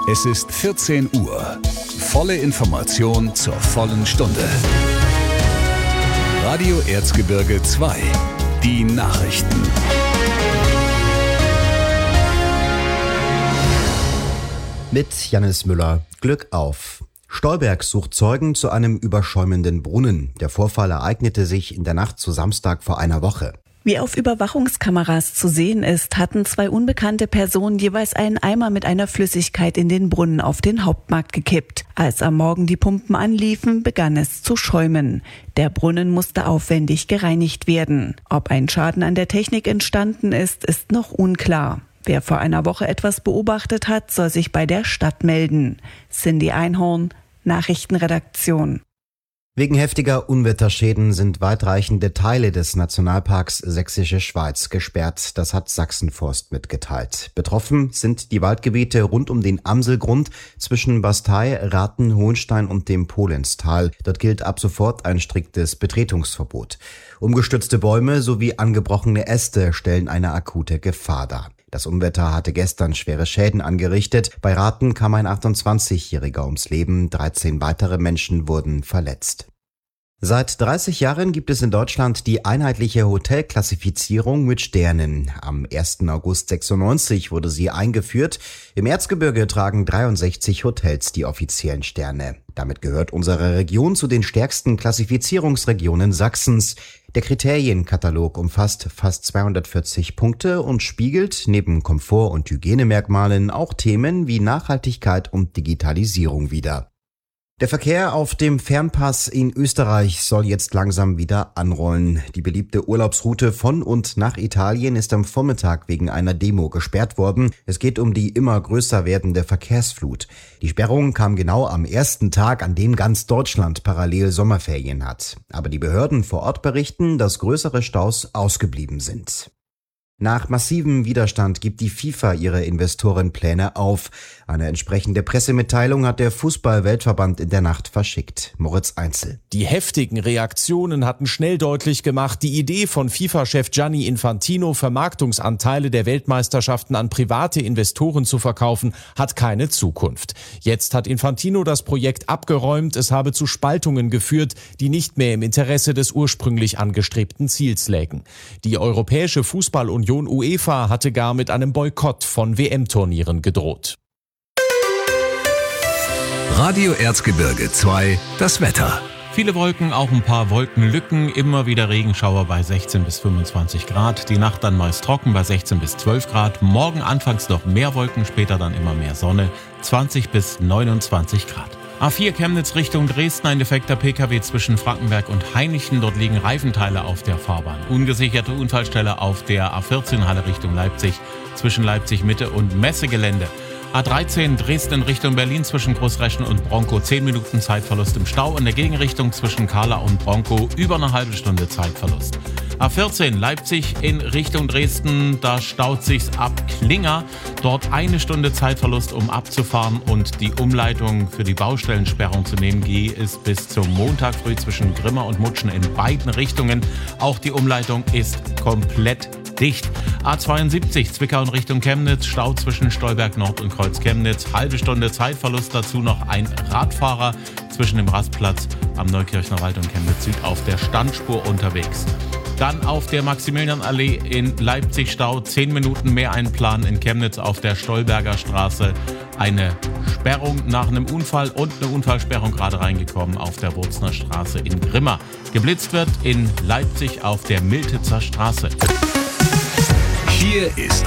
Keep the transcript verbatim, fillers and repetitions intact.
Es ist vierzehn Uhr. Volle Information zur vollen Stunde. Radio Erzgebirge zwei. Die Nachrichten. Mit Jannis Müller. Glück auf. Stolberg sucht Zeugen zu einem überschäumenden Brunnen. Der Vorfall ereignete sich in der Nacht zu Samstag vor einer Woche. Wie auf Überwachungskameras zu sehen ist, hatten zwei unbekannte Personen jeweils einen Eimer mit einer Flüssigkeit in den Brunnen auf den Hauptmarkt gekippt. Als am Morgen die Pumpen anliefen, begann es zu schäumen. Der Brunnen musste aufwendig gereinigt werden. Ob ein Schaden an der Technik entstanden ist, ist noch unklar. Wer vor einer Woche etwas beobachtet hat, soll sich bei der Stadt melden. Cindy Einhorn, Nachrichtenredaktion. Wegen heftiger Unwetterschäden sind weitreichende Teile des Nationalparks Sächsische Schweiz gesperrt. Das hat Sachsenforst mitgeteilt. Betroffen sind die Waldgebiete rund um den Amselgrund zwischen Bastei, Rathen, Hohenstein und dem Polenstal. Dort gilt ab sofort ein striktes Betretungsverbot. Umgestürzte Bäume sowie angebrochene Äste stellen eine akute Gefahr dar. Das Unwetter hatte gestern schwere Schäden angerichtet. Bei Rathen kam ein achtundzwanzigjähriger ums Leben. dreizehn weitere Menschen wurden verletzt. Seit dreißig Jahren gibt es in Deutschland die einheitliche Hotelklassifizierung mit Sternen. Am ersten August sechsundneunzig wurde sie eingeführt. Im Erzgebirge tragen dreiundsechzig Hotels die offiziellen Sterne. Damit gehört unsere Region zu den stärksten Klassifizierungsregionen Sachsens. Der Kriterienkatalog umfasst fast zweihundertvierzig Punkte und spiegelt neben Komfort- und Hygienemerkmalen auch Themen wie Nachhaltigkeit und Digitalisierung wider. Der Verkehr auf dem Fernpass in Österreich soll jetzt langsam wieder anrollen. Die beliebte Urlaubsroute von und nach Italien ist am Vormittag wegen einer Demo gesperrt worden. Es geht um die immer größer werdende Verkehrsflut. Die Sperrung kam genau am ersten Tag, an dem ganz Deutschland parallel Sommerferien hat. Aber die Behörden vor Ort berichten, dass größere Staus ausgeblieben sind. Nach massivem Widerstand gibt die FIFA ihre Investorenpläne auf. Eine entsprechende Pressemitteilung hat der Fußball-Weltverband in der Nacht verschickt. Moritz Einzel. Die heftigen Reaktionen hatten schnell deutlich gemacht, die Idee von FIFA-Chef Gianni Infantino, Vermarktungsanteile der Weltmeisterschaften an private Investoren zu verkaufen, hat keine Zukunft. Jetzt hat Infantino das Projekt abgeräumt, es habe zu Spaltungen geführt, die nicht mehr im Interesse des ursprünglich angestrebten Ziels lägen. Die Europäische Fußballunion UEFA hatte gar mit einem Boykott von W M-Turnieren gedroht. Radio Erzgebirge zwei, das Wetter. Viele Wolken, auch ein paar Wolkenlücken, immer wieder Regenschauer bei sechzehn bis fünfundzwanzig Grad. Die Nacht dann meist trocken bei sechzehn bis zwölf Grad. Morgen anfangs noch mehr Wolken, später dann immer mehr Sonne, zwanzig bis neunundzwanzig Grad. A vier Chemnitz Richtung Dresden, ein defekter P K W zwischen Frankenberg und Hainichen. Dort liegen Reifenteile auf der Fahrbahn. Ungesicherte Unfallstelle auf der A vierzehn Halle Richtung Leipzig, zwischen Leipzig Mitte und Messegelände. A dreizehn Dresden Richtung Berlin zwischen Großreschen und Bronkow, zehn Minuten Zeitverlust im Stau. In der Gegenrichtung zwischen Kahla und Bronkow über eine halbe Stunde Zeitverlust. A vierzehn Leipzig in Richtung Dresden, da staut sich's ab Klinger. Dort eine Stunde Zeitverlust, um abzufahren, und die Umleitung für die Baustellensperrung zu nehmen, G ist bis zum Montag früh zwischen Grimma und Mutschen in beiden Richtungen. Auch die Umleitung ist komplett dicht. A zweiundsiebzig Zwickau in Richtung Chemnitz, Stau zwischen Stolberg Nord und Kreuz Chemnitz, halbe Stunde Zeitverlust, dazu noch ein Radfahrer zwischen dem Rastplatz am Neukirchner Wald und Chemnitz Süd auf der Standspur unterwegs. Dann auf der Maximilianallee in Leipzig Stau, zehn Minuten mehr einplanen. In Chemnitz auf der Stolberger Straße eine Sperrung nach einem Unfall und eine Unfallsperrung gerade reingekommen auf der Wurzner Straße in Grimma. Geblitzt wird in Leipzig auf der Miltitzer Straße. Hier ist